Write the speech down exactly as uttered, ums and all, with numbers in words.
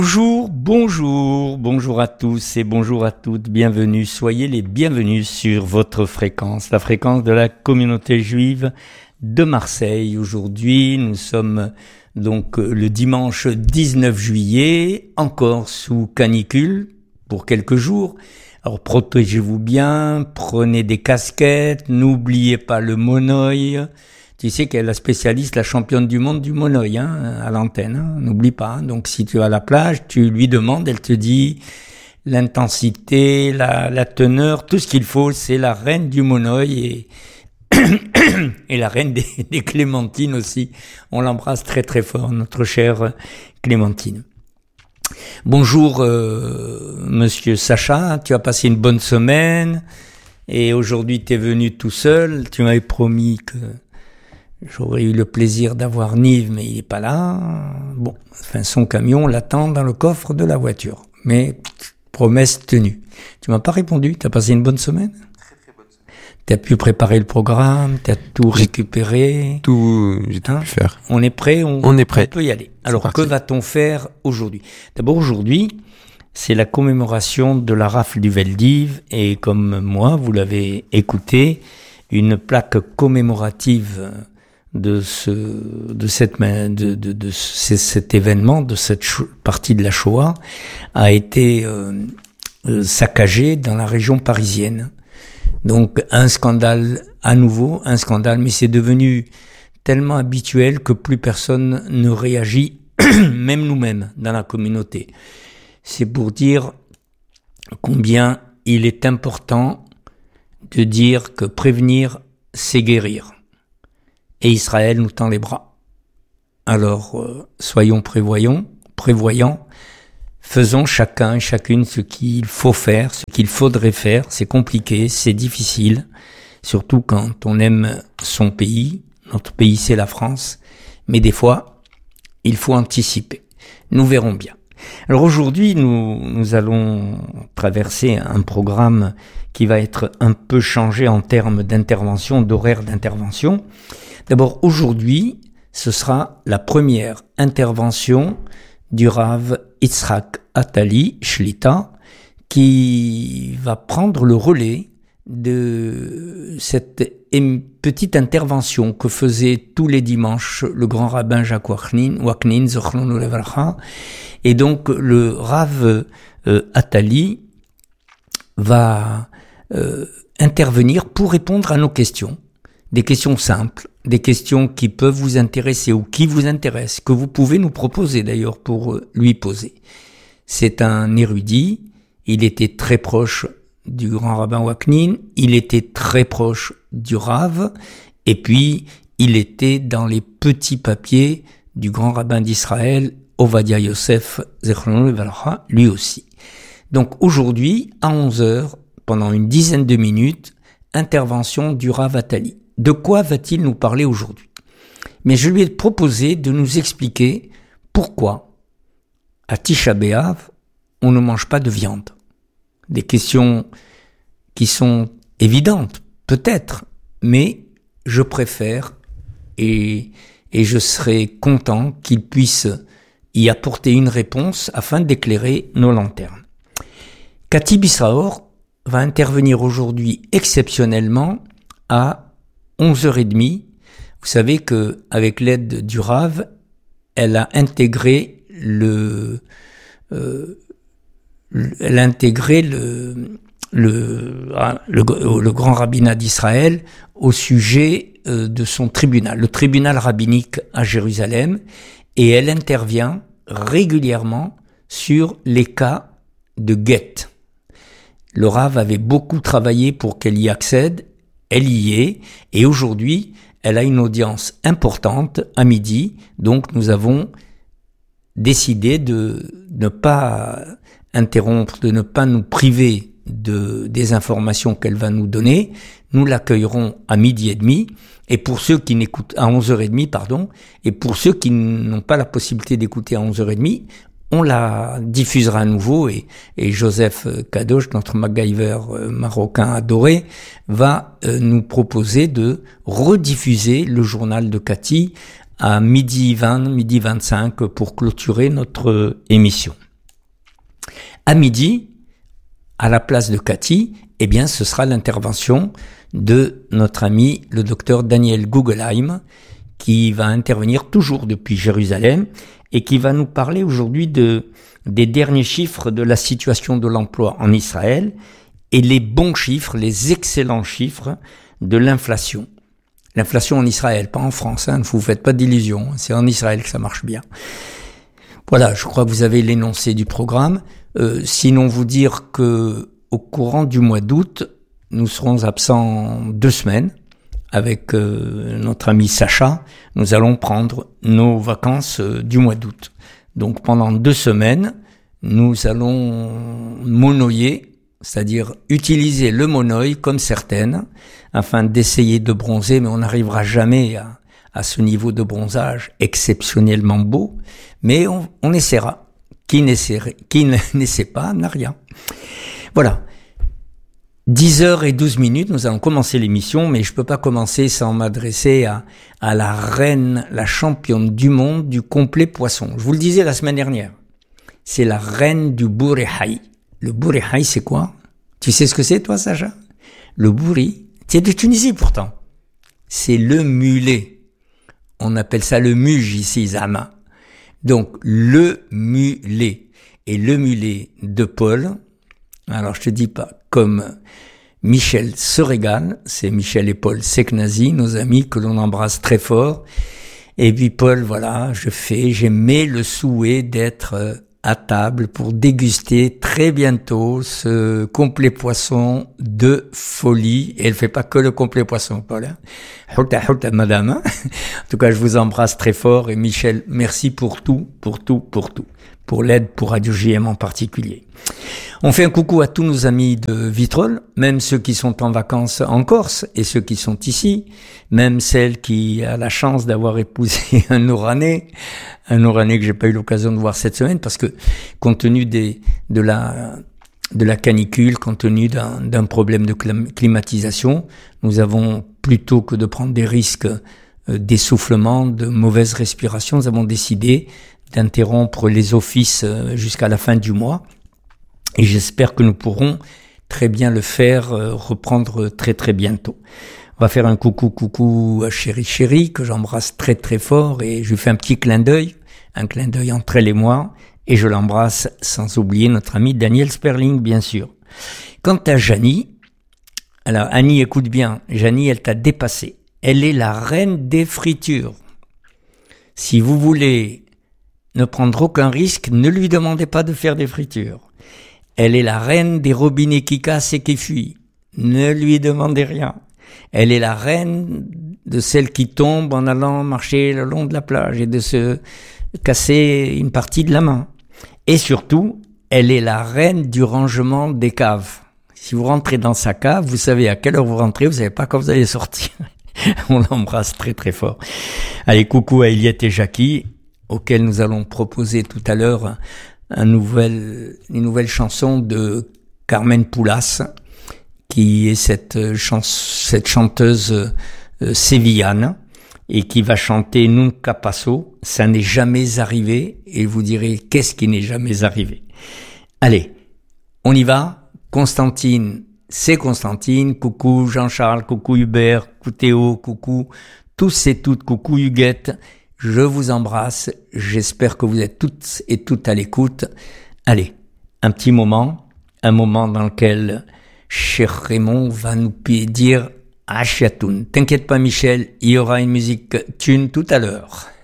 Bonjour, bonjour, bonjour à tous et bonjour à toutes, bienvenue, soyez les bienvenus sur votre fréquence, la fréquence de la communauté juive de Marseille. Aujourd'hui, nous sommes donc le dimanche dix-neuf juillet, encore sous canicule pour quelques jours. Alors protégez-vous bien, prenez des casquettes, n'oubliez pas le monoeil. Tu sais qu'elle est la spécialiste, la championne du monde du monoeil, hein, à l'antenne, hein, n'oublie pas. Hein. Donc si tu es à la plage, tu lui demandes, elle te dit l'intensité, la, la teneur, tout ce qu'il faut, c'est la reine du monoeil et, et la reine des, des clémentines aussi. On l'embrasse très très fort, notre chère Clémentine. Bonjour euh, Monsieur Sacha, tu as passé une bonne semaine et aujourd'hui tu es venu tout seul, tu m'avais promis que j'aurais eu le plaisir d'avoir Nive, mais il est pas là. Bon, enfin, son camion l'attend dans le coffre de la voiture. Mais, promesse tenue. Tu m'as pas répondu, t'as passé une bonne semaine? Très très bonne semaine. T'as pu préparer le programme, t'as tout j'ai récupéré. Tout, j'ai tout hein pu faire. On est prêt, on, on est prêt. On peut y aller. Alors, que va-t-on faire aujourd'hui? D'abord, aujourd'hui, c'est la commémoration de la rafle du Veldiv, et comme moi, vous l'avez écouté, une plaque commémorative de ce de cette de de, de, de cet événement, de cette partie de la Shoah a été euh, euh, saccagée dans la région parisienne. Donc un scandale à nouveau, un scandale, mais c'est devenu tellement habituel que plus personne ne réagit, même nous-mêmes dans la communauté. C'est pour dire combien il est important de dire que prévenir, c'est guérir. Et Israël nous tend les bras. Alors, euh, soyons prévoyants, prévoyants, faisons chacun et chacune ce qu'il faut faire, ce qu'il faudrait faire. C'est compliqué, c'est difficile, surtout quand on aime son pays. Notre pays, c'est la France. Mais des fois, il faut anticiper. Nous verrons bien. Alors aujourd'hui, nous, nous allons traverser un programme qui va être un peu changé en termes d'intervention, d'horaire d'intervention. D'abord, aujourd'hui, ce sera la première intervention du Rav Yitzhak Atali Shlita qui va prendre le relais de cette petite intervention que faisait tous les dimanches le grand rabbin Jacques Waknin, Zochrono Levracha. Et donc, le Rav euh, Atali va euh, intervenir pour répondre à nos questions. Des questions simples, des questions qui peuvent vous intéresser ou qui vous intéressent, que vous pouvez nous proposer d'ailleurs pour lui poser. C'est un érudit, il était très proche du grand rabbin Waknin, il était très proche du Rav, et puis il était dans les petits papiers du grand rabbin d'Israël, Ovadia Yosef, Zechrono Levracha, lui aussi. Donc aujourd'hui, à onze heures, pendant une dizaine de minutes, intervention du Rav Atali. De quoi va-t-il nous parler aujourd'hui? Mais je lui ai proposé de nous expliquer pourquoi, à Tisha B'Av, on ne mange pas de viande. Des questions qui sont évidentes, peut-être, mais je préfère et, et je serai content qu'il puisse y apporter une réponse afin d'éclairer nos lanternes. Cathy Bisraor va intervenir aujourd'hui exceptionnellement à onze heures trente. Vous savez que avec l'aide du Rav, elle a intégré le, euh, elle a intégré le, le, le, le grand rabbinat d'Israël au sujet euh, de son tribunal, le tribunal rabbinique à Jérusalem, et elle intervient régulièrement sur les cas de guet. Le Rav avait beaucoup travaillé pour qu'elle y accède. Elle y est, et aujourd'hui, elle a une audience importante à midi, donc nous avons décidé de ne pas interrompre, de ne pas nous priver de, des informations qu'elle va nous donner. Nous l'accueillerons à midi et demi, et pour ceux qui n'écoutent, à onze heures trente, pardon, et pour ceux qui n'ont pas la possibilité d'écouter à onze heures trente, on la diffusera à nouveau et, et Joseph Kadosh, notre MacGyver marocain adoré, va euh, nous proposer de rediffuser le journal de Cathy à midi vingt, midi vingt-cinq pour clôturer notre émission. À midi, à la place de Cathy, eh bien, ce sera l'intervention de notre ami, le docteur Daniel Guggenheim, qui va intervenir toujours depuis Jérusalem et qui va nous parler aujourd'hui de, des derniers chiffres de la situation de l'emploi en Israël et les bons chiffres, les excellents chiffres de l'inflation. L'inflation en Israël, pas en France, hein, ne vous faites pas d'illusions, c'est en Israël que ça marche bien. Voilà, je crois que vous avez l'énoncé du programme. Euh, sinon, vous dire que au courant du mois d'août, nous serons absents deux semaines avec euh, notre ami Sacha. Nous allons prendre nos vacances euh, du mois d'août. Donc pendant deux semaines, nous allons monoyer, c'est-à-dire utiliser le monoï comme certaines, afin d'essayer de bronzer, mais on n'arrivera jamais à, à ce niveau de bronzage exceptionnellement beau, mais on, on essaiera. Qui n'essaie, qui n'essaie pas n'a rien. Voilà. dix heures et douze minutes, nous allons commencer l'émission, mais je peux pas commencer sans m'adresser à, à la reine, la championne du monde du complet poisson. Je vous le disais la semaine dernière. C'est la reine du bourri haï. Le bourri haï, c'est quoi? Tu sais ce que c'est, toi, Sacha? Le bourri, tu es de Tunisie pourtant. C'est le mulet. On appelle ça le muge ici, Zama. Donc, le mulet. Et le mulet de Paul, alors je te dis pas comme Michel se régale, c'est Michel et Paul Seknazi, nos amis que l'on embrasse très fort. Et puis Paul, voilà, je fais, j'aimais le souhait d'être à table pour déguster très bientôt ce complet poisson de folie. Et elle fait pas que le complet poisson, Paul. Hein. Houta, houta, madame. Hein. En tout cas, je vous embrasse très fort. Et Michel, merci pour tout, pour tout, pour tout. Pour l'aide pour Radio J M en particulier. On fait un coucou à tous nos amis de Vitrolles, même ceux qui sont en vacances en Corse et ceux qui sont ici, même celle qui a la chance d'avoir épousé un Oranais, un Oranais que j'ai pas eu l'occasion de voir cette semaine parce que compte tenu des, de la, de la canicule, compte tenu d'un, d'un problème de climatisation, nous avons plutôt que de prendre des risques d'essoufflement, de mauvaise respiration, nous avons décidé d'interrompre les offices jusqu'à la fin du mois. Et j'espère que nous pourrons très bien le faire, euh, reprendre très très bientôt. On va faire un coucou coucou à Chéri Chéri, que j'embrasse très très fort, et je lui fais un petit clin d'œil, un clin d'œil entre elle et moi, et je l'embrasse sans oublier notre ami Daniel Sperling, bien sûr. Quant à Janie, alors Annie, écoute bien, Janie, elle t'a dépassé. Elle est la reine des fritures. Si vous voulez ne prendre aucun risque, ne lui demandez pas de faire des fritures. Elle est la reine des robinets qui cassent et qui fuient. Ne lui demandez rien. Elle est la reine de celles qui tombent en allant marcher le long de la plage et de se casser une partie de la main. Et surtout, elle est la reine du rangement des caves. Si vous rentrez dans sa cave, vous savez à quelle heure vous rentrez, vous savez pas quand vous allez sortir. On l'embrasse très très fort. Allez, coucou à Eliette et Jackie, auxquels nous allons proposer tout à l'heure un nouvel, une nouvelle chanson de Carmen Poulas, qui est cette, chans, cette chanteuse euh, sévillane, et qui va chanter Nunca Pasó. Ça n'est jamais arrivé, et vous direz, qu'est-ce qui n'est jamais arrivé? Allez, on y va. Constantine, c'est Constantine. Coucou Jean-Charles, coucou Hubert, coucou Théo, coucou tous et toutes, coucou Huguette. Je vous embrasse, j'espère que vous êtes toutes et toutes à l'écoute. Allez, un petit moment, un moment dans lequel cher Raymond va nous dire Ashiatoun. T'inquiète pas Michel, il y aura une musique tune tout à l'heure.